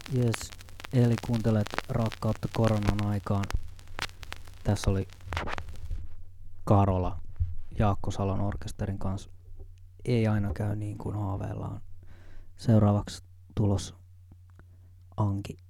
Jes, eli kuuntelet Rakkautta koronan aikaan. Tässä oli Karola Jaakko Salon orkesterin kanssa. Ei aina käy niin kuin haaveillaan. Seuraavaksi tulos Anki